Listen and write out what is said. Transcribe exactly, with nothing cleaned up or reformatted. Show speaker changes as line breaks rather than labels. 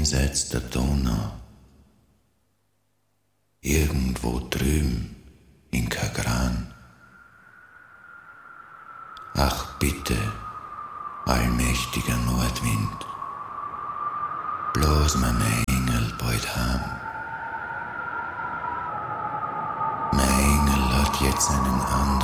jenseits der Donau, irgendwo drüben in Kagran. Ach bitte, allmächtiger Nordwind, bloß mir mein Engel bald heim. Mein Engel hat jetzt einen anderen